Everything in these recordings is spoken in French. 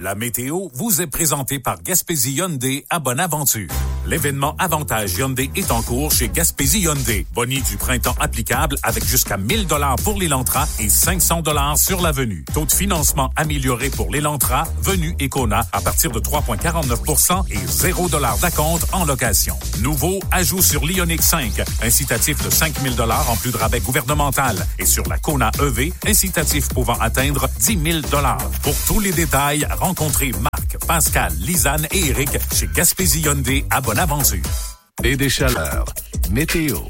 La météo vous est présentée par Gaspésie Hyundai à Bonaventure. L'événement Avantage Hyundai est en cours chez Gaspésie Hyundai. Boni du printemps applicable avec jusqu'à 1 000 $ pour l'Elantra et 500 $ sur la Venue. Taux de financement amélioré pour l'Elantra, Venue et Kona à partir de 3,49 % et 0 $ d'acompte en location. Nouveau ajout sur l'Ioniq 5, incitatif de 5 000 $ en plus de rabais gouvernemental. Et sur la Kona EV, incitatif pouvant atteindre 10 000 $. Pour tous les détails, rencontrez Marc, Pascal, Lisanne et Eric chez Gaspésie Hyundai à Bonaventure. Et des chaleurs. Météo.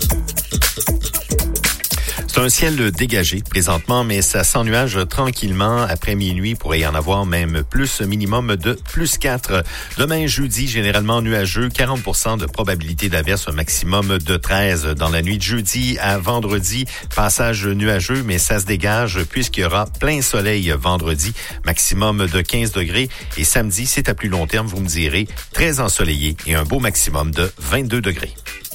C'est un ciel dégagé présentement, mais ça s'ennuage tranquillement. Après minuit, il pourrait y en avoir même plus, minimum de plus 4. Demain, jeudi, généralement nuageux, 40 % de probabilité d'averse, un maximum de 13. Dans la nuit de jeudi à vendredi, passage nuageux, mais ça se dégage puisqu'il y aura plein soleil vendredi, maximum de 15 degrés. Et samedi, c'est à plus long terme, vous me direz, très ensoleillé et un beau maximum de 22 degrés.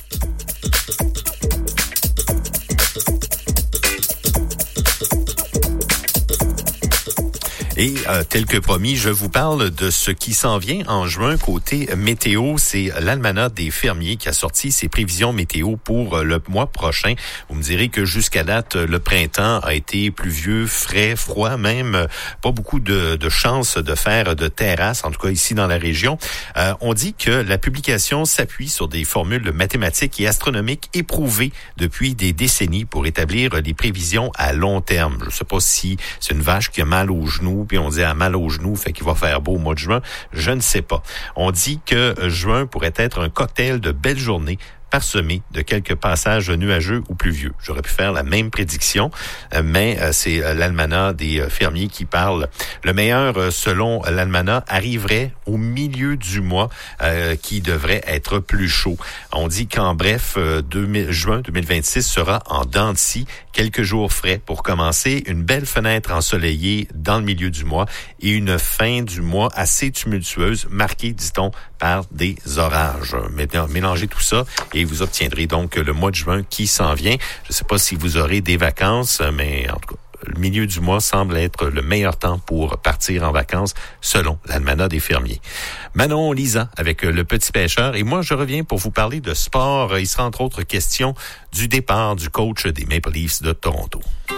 Et tel que promis, je vous parle de ce qui s'en vient en juin côté météo. C'est l'Almanach des fermiers qui a sorti ses prévisions météo pour le mois prochain. Vous me direz que jusqu'à date, le printemps a été pluvieux, frais, froid même. Pas beaucoup de chances de faire de terrasse, en tout cas ici dans la région. On dit que la publication s'appuie sur des formules mathématiques et astronomiques éprouvées depuis des décennies pour établir des prévisions à long terme. Je ne sais pas si c'est une vache qui a mal aux genoux, puis on dit à mal aux genoux, fait qu'il va faire beau au mois de juin. Je ne sais pas. On dit que juin pourrait être un cocktail de belles journées parsemé de quelques passages nuageux ou pluvieux. J'aurais pu faire la même prédiction, mais c'est l'Almanach des fermiers qui parle. Le meilleur, selon l'Almanach, arriverait au milieu du mois qui devrait être plus chaud. On dit qu'en bref, juin 2026 sera en dents de scie, quelques jours frais pour commencer, une belle fenêtre ensoleillée dans le milieu du mois et une fin du mois assez tumultueuse, marquée, dit-on, par des orages. Mélangez tout ça et vous obtiendrez donc le mois de juin qui s'en vient. Je ne sais pas si vous aurez des vacances, mais en tout cas, le milieu du mois semble être le meilleur temps pour partir en vacances, selon l'Almanach des fermiers. Manon Lisa avec Le Petit Pêcheur. Et moi, je reviens pour vous parler de sport. Il sera entre autres question du départ du coach des Maple Leafs de Toronto.